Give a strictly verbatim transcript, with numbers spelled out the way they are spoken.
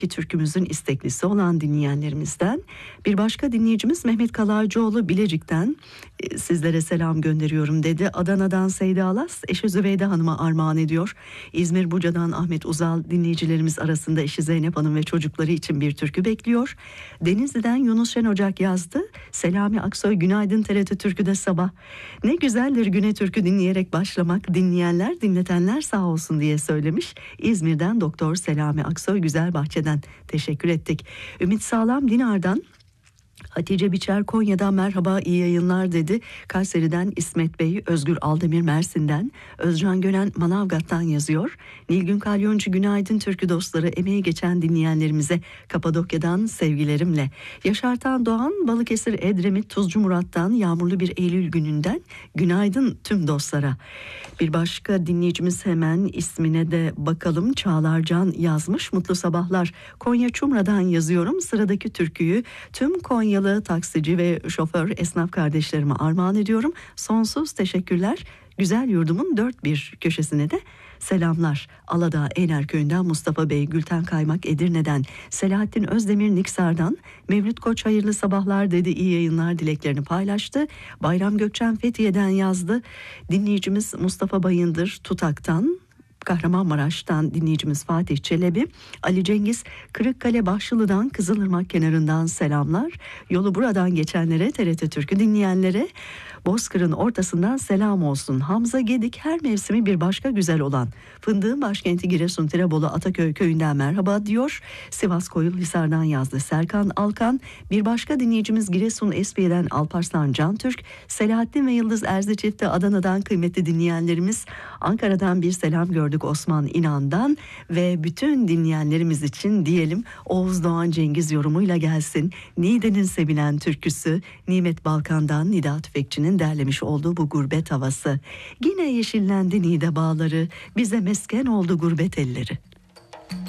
türkümüzün isteklisi olan dinleyenlerimizden. Bir başka dinleyicimiz Mehmet Kalaycıoğlu Bilecik'ten e, sizlere selam gönderiyorum dedi. Adana'dan Seyda Alas eşi Zübeyde Hanım'a armağan ediyor. İzmir Buca'dan Ahmet Uzal dinleyicilerimiz arasında eşi Zeynep Hanım ve çocukları için bir türkü bekliyor. Denizli'den Yunus Şen Ocak yazdı. Selami Aksoy günaydın T R T Türkü'de sabah. Ne güzeldir güne türkü dinleyerek başlamak, dinleyenler dinletenler sağ olsun diye söylemiş. İzmir'den Doktor Selami Aksoy Güzelbahçe'den teşekkür ettik. Ümit Sağlam Dinar'dan, Hatice Biçer Konya'dan merhaba iyi yayınlar dedi. Kayseri'den İsmet Bey, Özgür Aldemir Mersin'den, Özcan Gönen Manavgat'tan yazıyor. Nilgün Kalyoncu günaydın türkü dostları, emeği geçen dinleyenlerimize Kapadokya'dan sevgilerimle. Yaşar Tan Doğan Balıkesir Edremit Tuzcu Murat'tan yağmurlu bir Eylül gününden günaydın tüm dostlara. Bir başka dinleyicimiz hemen ismine de bakalım. Çağlar Can yazmış. Mutlu sabahlar. Konya Çumra'dan yazıyorum. Sıradaki türküyü tüm Konyalı taksici ve şoför esnaf kardeşlerime armağan ediyorum. Sonsuz teşekkürler. Güzel yurdumun dört bir köşesine de selamlar. Aladağ Eyler Köyü'nden Mustafa Bey, Gülten Kaymak Edirne'den, Selahattin Özdemir Niksar'dan, Mevlüt Koç hayırlı sabahlar dedi, iyi yayınlar dileklerini paylaştı. Bayram Gökçen Fethiye'den yazdı. Dinleyicimiz Mustafa Bayındır Tutak'tan, Kahramanmaraş'tan dinleyicimiz Fatih Çelebi, Ali Cengiz Kırıkkale Başlı'dan Kızılırmak kenarından selamlar. Yolu buradan geçenlere, T R T Türkü dinleyenlere Bozkır'ın ortasından selam olsun. Hamza Gedik her mevsimi bir başka güzel olan fındığın başkenti Giresun Tirebolu Ataköy köyünden merhaba diyor. Sivas Koyulhisar'dan yazdı Serkan Alkan. Bir başka dinleyicimiz Giresun Esfiye'den Alparslan Cantürk. Selahattin ve Yıldız Erzi çifti Adana'dan kıymetli dinleyenlerimiz. Ankara'dan bir selam gördük Osman İnan'dan ve bütün dinleyenlerimiz için diyelim Oğuz Doğan Cengiz yorumuyla gelsin. Niğde'nin sevilen türküsü Nimet Balkan'dan Nida Tüfekçi'nin derlemiş olduğu bu gurbet havası. Yine yeşillendi Niğde bağları, bize mesken oldu gurbet elleri.